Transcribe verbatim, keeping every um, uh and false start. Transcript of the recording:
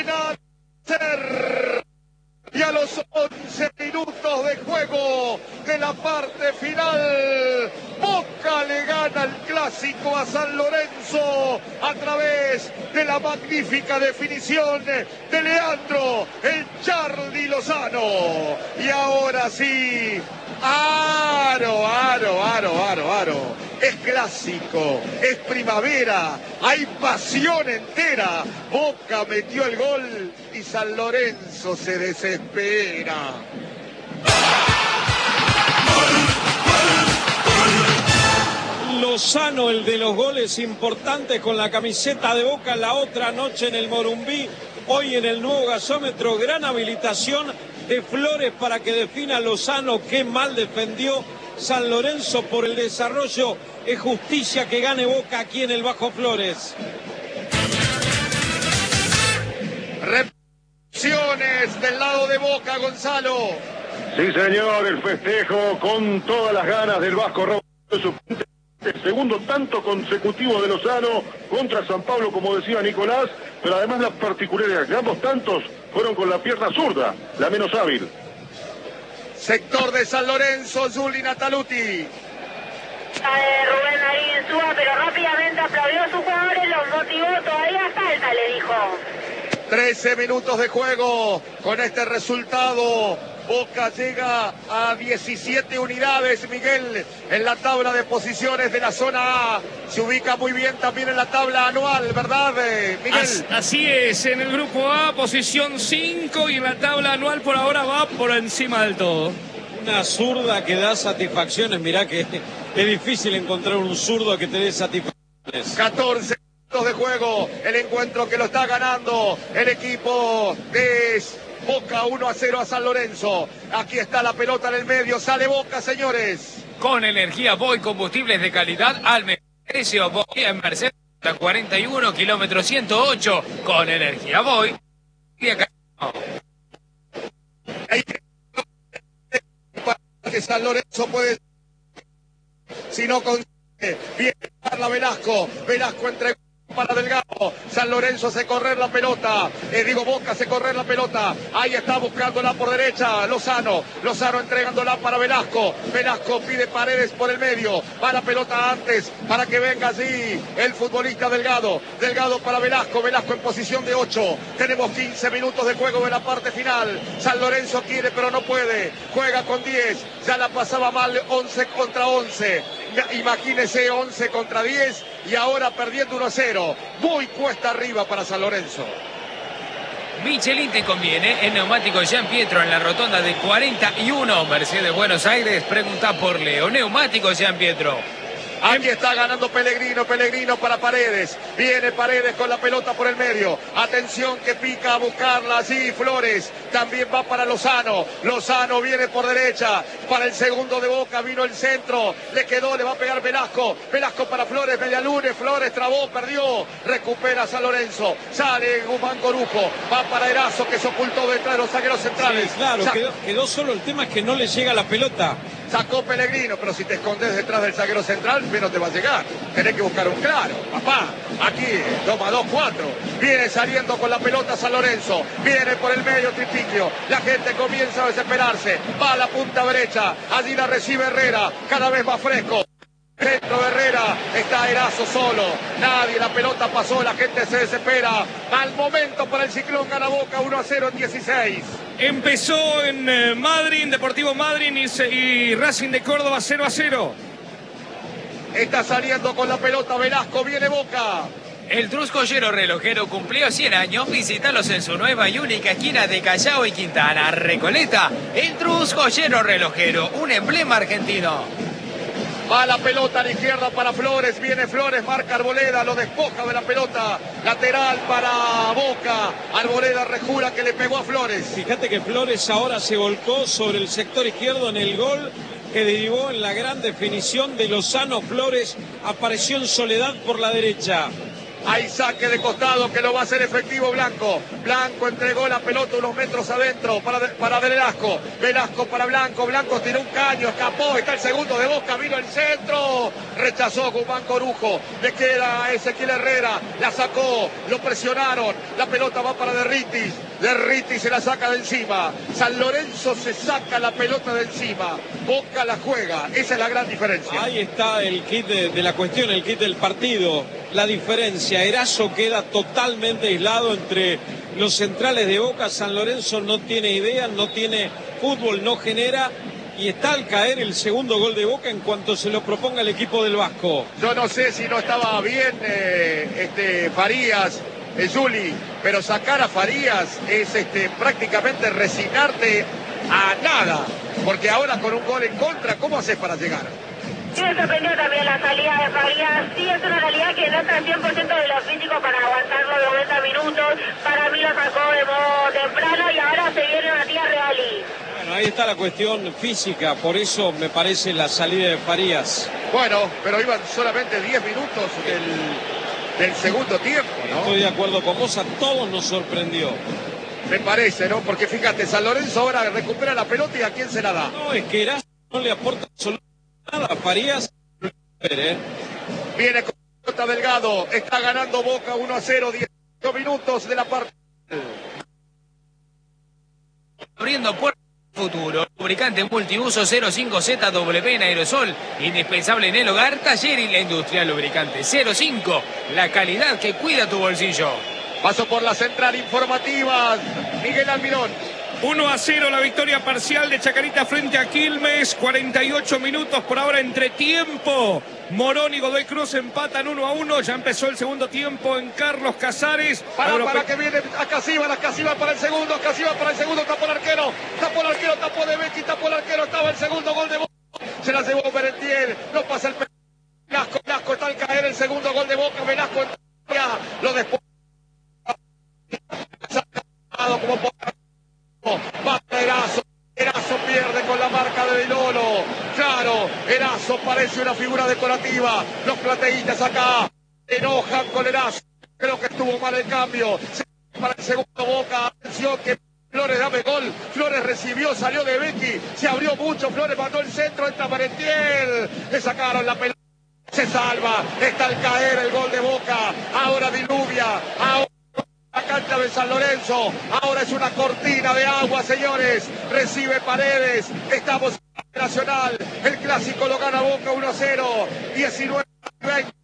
a ser. Y a los once minutos de juego de la parte final, Boca le gana el clásico a San Lorenzo a través de la magnífica definición de Leandro, el Charly Lozano. Y ahora sí, aro, aro, aro, aro, aro. Es clásico, es primavera, hay pasión entera. Boca metió el gol y San Lorenzo se desespera. Lozano, el de los goles importantes con la camiseta de Boca la otra noche en el Morumbí, hoy en el nuevo gasómetro, gran habilitación de Flores para que defina Lozano. Qué mal defendió San Lorenzo por el desarrollo. Es justicia que gane Boca aquí en el Bajo Flores. Repeticiones del lado de Boca, Gonzalo. Sí, señor, el festejo con todas las ganas del Vasco Roberto. El segundo tanto consecutivo de Lozano contra San Pablo, como decía Nicolás, pero además las particularidades de ambos tantos fueron con la pierna zurda, la menos hábil. Sector de San Lorenzo, Zuli Nataluti. Eh, Rubén Darín Súa, pero rápidamente aplaudió a sus jugadores, los motivó, todavía falta, le dijo. trece minutos de juego con este resultado. Boca llega a diecisiete unidades, Miguel, en la tabla de posiciones de la zona A. Se ubica muy bien también en la tabla anual, ¿verdad, Miguel? As, así es, en el grupo A, posición cinco, y en la tabla anual por ahora va por encima del todo. Una zurda que da satisfacciones. Mirá que es difícil encontrar un zurdo que te dé satisfacciones. catorce minutos de juego, el encuentro que lo está ganando el equipo de Boca, uno a cero a San Lorenzo. Aquí está la pelota en el medio, sale Boca, señores. Con energía Voy, combustibles de calidad al mejor precio. Voy en Mercedes cuarenta y uno, kilómetro ciento ocho. Con energía Voy. Que San Lorenzo puede, si no consigue, viene Carla Velasco, Velasco entregó para Delgado, San Lorenzo hace correr la pelota, eh, digo Boca hace correr la pelota, ahí está buscándola por derecha, Lozano, Lozano entregándola para Velasco, Velasco pide Paredes por el medio, va la pelota antes para que venga allí el futbolista Delgado, Delgado para Velasco, Velasco en posición de ocho, tenemos quince minutos de juego de la parte final, San Lorenzo quiere pero no puede, juega con diez, ya la pasaba mal once contra once, imagínese once contra diez y ahora perdiendo uno a cero. Muy cuesta arriba para San Lorenzo. Michelin te conviene, el neumático Gian Pietro en la rotonda de cuarenta y uno, Mercedes Buenos Aires. Pregunta por Leo, neumático Gian Pietro. Aquí está ganando Pellegrino, Pellegrino para Paredes. Viene Paredes con la pelota por el medio. Atención que pica a buscarla allí Flores. También va para Lozano. Lozano viene por derecha. Para el segundo de Boca vino el centro. Le quedó, le va a pegar Velasco. Velasco para Flores, Medialune. Flores trabó, perdió. Recupera San Lorenzo. Sale Guzmán Corujo. Va para Erazo que se ocultó detrás de los zagueros centrales. Sí, claro, quedó, quedó solo. El tema es que no le llega la pelota. Sacó Pellegrino, pero si te escondes detrás del zaguero central, menos te va a llegar. Tenés que buscar un claro, papá. Aquí, toma dos, cuatro. Viene saliendo con la pelota San Lorenzo. Viene por el medio Tripiquio. La gente comienza a desesperarse. Va a la punta derecha. Allí la recibe Herrera. Cada vez más fresco. Dentro de Herrera está Erazo solo. Nadie, la pelota pasó, la gente se desespera. Al momento para el Ciclón, gana Boca uno a cero en dieciséis. Empezó en eh, Madrid, Deportivo Madrid y, y Racing de Córdoba cero a cero. Está saliendo con la pelota Velasco, viene Boca. El Truscollero Relojero cumplió cien años. Visítalos en su nueva y única esquina de Callao y Quintana. Recoleta, el Truscollero Relojero, un emblema argentino. Va la pelota a la izquierda para Flores, viene Flores, marca Arboleda, lo despoja de la pelota, lateral para Boca, Arboleda rejura que le pegó a Flores. Fíjate que Flores ahora se volcó sobre el sector izquierdo en el gol que derivó en la gran definición de Lozano. Flores apareció en soledad por la derecha. Hay saque de costado que lo va a hacer efectivo Blanco. Blanco entregó la pelota unos metros adentro para, para Velasco. Velasco para Blanco. Blanco tiró un caño, escapó. Está el segundo de Boca, vino el centro. Rechazó Guzmán Corujo. Le queda a Ezequiel Herrera. La sacó, lo presionaron. La pelota va para Derritis. Derritis se la saca de encima. San Lorenzo se saca la pelota de encima. Boca la juega. Esa es la gran diferencia. Ahí está el kit de, de la cuestión, el kit del partido. La diferencia. Erazo queda totalmente aislado entre los centrales de Boca. San Lorenzo no tiene idea, no tiene fútbol, no genera. Y está al caer el segundo gol de Boca en cuanto se lo proponga el equipo del Vasco. Yo no sé si no estaba bien eh, este, Farías, eh, Juli, pero sacar a Farías es este, prácticamente resignarte a nada. Porque ahora con un gol en contra, ¿cómo haces para llegar? Sí, me sorprendió también la salida de Farías. Sí, es una realidad que no está al cien por ciento de los físicos para aguantar los noventa minutos. Para mí lo sacó de modo temprano y ahora se viene Matías Reali. Bueno, ahí está la cuestión física, por eso me parece la salida de Farías. Bueno, pero iban solamente diez minutos del, del segundo tiempo, ¿no? Estoy de acuerdo con vos, a todos nos sorprendió. Me parece, ¿no? Porque fíjate, San Lorenzo ahora recupera la pelota y ¿a quién se la da? No, es que Erazo no le aporta absolutamente nada. Farías, ¿eh? Viene con pelota Delgado, está ganando Boca uno a cero, dieciocho minutos de la parte. Abriendo puertas al futuro. Lubricante multiuso cero cinco Z W en aerosol. Indispensable en el hogar, taller y la industria. Lubricante cero cinco. La calidad que cuida tu bolsillo. Paso por la central informativa. Miguel Almirón. uno a cero la victoria parcial de Chacarita frente a Quilmes. cuarenta y ocho minutos por ahora entre tiempo. Morón y Godoy Cruz empatan uno a uno. Ya empezó el segundo tiempo en Carlos Casares. Para, Europe... para que viene a Casíbal, Casíbal para el segundo, Casíbal para el segundo, tapó el arquero, tapó el arquero, tapó de Becchi, tapó el arquero, estaba el segundo gol de Boca. Se la llevó Berentiel, no pasa el Velasco, Velasco está al caer el segundo gol de Boca, Velasco lo después. Como por... Va Erazo, Erazo pierde con la marca de Lolo. Claro, Erazo parece una figura decorativa. Los plateístas acá enojan con Erazo. Creo que estuvo mal el cambio. Para el segundo Boca, atención que Flores dame gol. Flores recibió, salió de Becchi, se abrió mucho. Flores mandó el centro, entra Merentiel. Le sacaron la pelota. Se salva, está al caer el gol de Boca. Ahora diluvia, ahora la cancha de San Lorenzo, ahora es una cortina de agua, señores. Recibe Paredes, estamos en Nacional. El clásico lo gana Boca uno a cero, diecinueve veinte.